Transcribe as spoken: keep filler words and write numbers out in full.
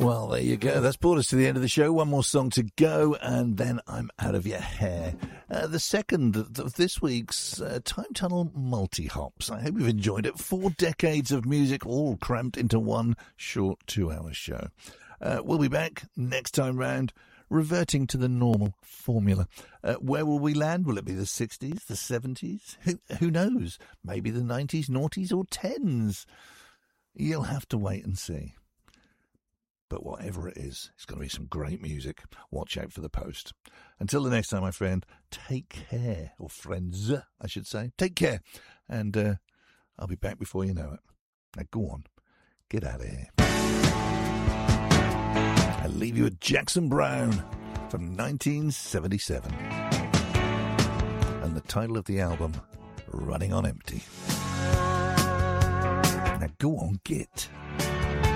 Well, there you go. That's brought us to the end of the show. One more song to go, and then I'm out of your hair. Uh, the second of this week's uh, Time Tunnel Multi-Hops. I hope you've enjoyed it. Four decades of music all cramped into one short two-hour show. Uh, we'll be back next time round, reverting to the normal formula. Uh, where will we land? Will it be the sixties, the seventies? Who, who knows? Maybe the nineties, noughties, or tens? You'll have to wait and see. But whatever it is, it's going to be some great music. Watch out for the post. Until the next time, my friend, take care. Or friends, I should say. Take care. And uh, I'll be back before you know it. Now go on. Get out of here. I leave you with Jackson Browne from nineteen seventy-seven. And the title of the album, Running on Empty. Now go on, git.